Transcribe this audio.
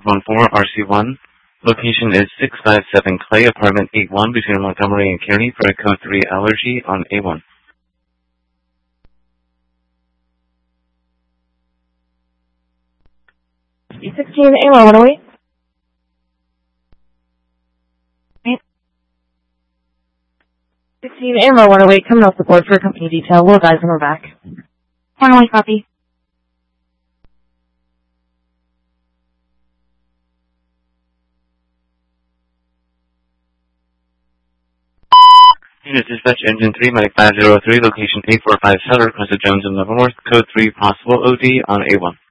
614 RC1. Location is 657 Clay, apartment 81 between Montgomery and Kearney for a code 3 allergy on A1. E16 AMR 108. 16 AMR 108 coming off the board for a company detail. We'll advise when we're back. 108 copy. Unit Dispatch Engine 3, Medic 503, location 845 Sutter, Cressida Jones in Leavenworth, code 3 possible OD on A1.